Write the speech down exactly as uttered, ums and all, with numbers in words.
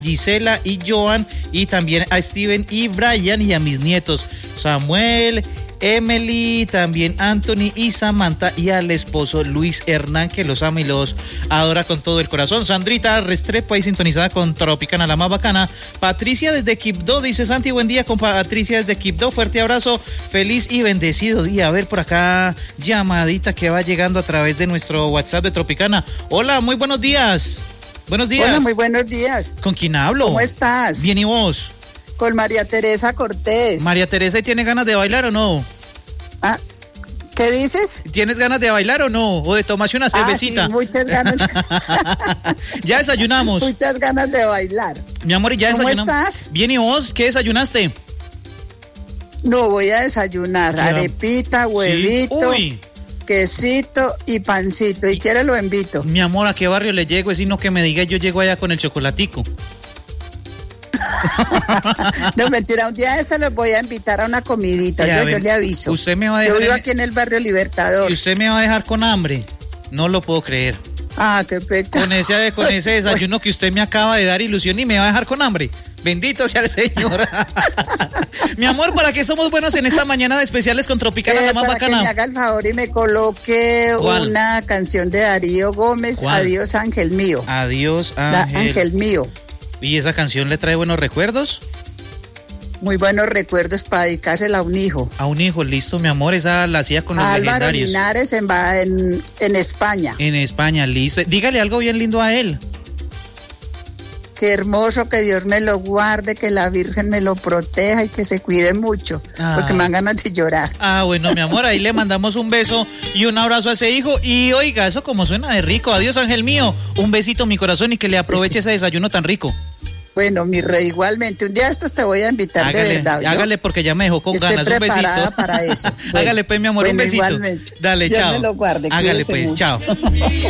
Gisela y Joan, y también a Steven y Brian, y a mis nietos Samuel, Emily, también Anthony y Samantha, y al esposo Luis Hernán, que los ama y los adora con todo el corazón. Sandrita Restrepo ahí sintonizada con Tropicana, la más bacana. Patricia desde Quibdó, dice Santi, buen día con Patricia desde Quibdó, fuerte abrazo, feliz y bendecido día. A ver por acá, llamadita que va llegando a través de nuestro WhatsApp de Tropicana. Hola, muy buenos días. Buenos días. Hola, muy buenos días. ¿Con quién hablo? ¿Cómo estás? Bien, ¿y vos? Con María Teresa Cortés. María Teresa, ¿y tiene ganas de bailar o no? Ah, ¿qué dices? ¿Tienes ganas de bailar o no? ¿O de tomarse una cervecita? Ah, sí, muchas ganas. Ya desayunamos. Muchas ganas de bailar. Mi amor, ya ¿Cómo desayunamos. ¿Cómo estás? Bien, ¿y vos? ¿Qué desayunaste? No, voy a desayunar. ¿Qué? Arepita, huevito. Sí. Uy. Quesito y pancito, y quiere lo invito. Mi amor, ¿a qué barrio le llego? Es sino que me diga, yo llego allá con el chocolatico. No, mentira, un día este los voy a invitar a una comidita, yo, yo le aviso. Usted me va a dejar. Yo vivo aquí en el barrio Libertador. ¿Y usted me va a dejar con hambre? No lo puedo creer. Ah, qué pecado. Con ese, con ese desayuno que usted me acaba de dar ilusión y me va a dejar con hambre. Bendito sea el Señor. Mi amor, ¿para qué somos buenos en esta mañana de especiales con Tropicana, eh, la más para bacana? Que me haga el favor y me coloque ¿Cuál? Una canción de Darío Gómez. ¿Cuál? Adiós, ángel mío. Adiós, ángel. La, ángel mío. ¿Y esa canción le trae buenos recuerdos? Muy buenos recuerdos para dedicársela a un hijo. A un hijo, listo, mi amor, esa la hacía con los a legendarios. Álvaro Linares en, en, en España. En España, listo. Dígale algo bien lindo a él. Qué hermoso, que Dios me lo guarde, que la Virgen me lo proteja y que se cuide mucho, ah. porque me dan ganas de llorar. Ah, bueno, mi amor, ahí le mandamos un beso y un abrazo a ese hijo. Y oiga, eso como suena de rico. Adiós, ángel mío. Un besito, mi corazón, y que le aproveche sí. ese desayuno tan rico. Bueno, mi rey, igualmente. Un día estos te voy a invitar hágale, de verdad. ¿no? Hágale, porque ya me dejó con Estoy ganas. Un besito. Para eso. Bueno, hágale, pues, mi amor, bueno, un besito. Igualmente. Dale, Dios chao. me lo guarde. Hágale, pues, mucho. chao.